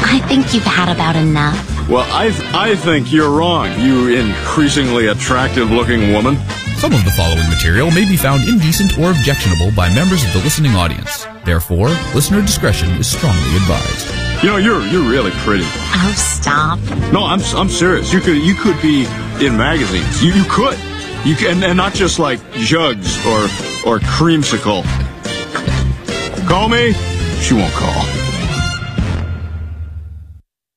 I think you've had about enough. Well, I think you're wrong, you increasingly attractive-looking woman. Some of the following material may be found indecent or objectionable by members of the listening audience. Therefore, listener discretion is strongly advised. You know, you're really pretty. Oh, stop. No, I'm serious. You could be in magazines. You could. You can, and not just like Jugs or Creamsicle. Call me. She won't call.